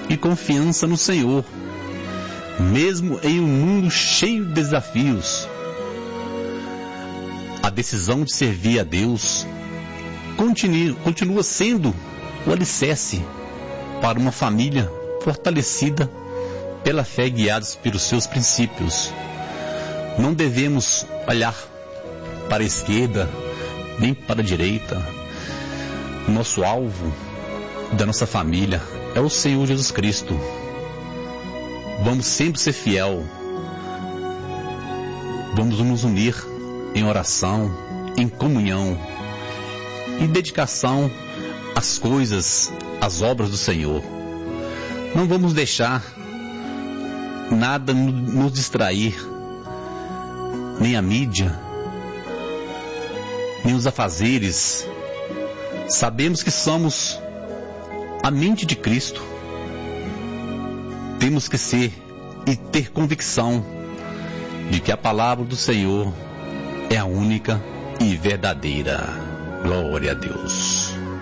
e confiança no Senhor, mesmo em um mundo cheio de desafios. A decisão de servir a Deus continua sendo o alicerce para uma família fortalecida pela fé, guiados pelos seus princípios. Não devemos olhar para a esquerda nem para a direita. Nosso alvo da nossa família é o Senhor Jesus Cristo. Vamos sempre ser fiel. Vamos nos unir em oração, em comunhão, em dedicação às coisas, às obras do Senhor. Não vamos deixar nada nos distrair, nem a mídia, nem os afazeres. Sabemos que somos a mente de Cristo. Temos que ser e ter convicção de que a palavra do Senhor é a única e verdadeira. Glória a Deus.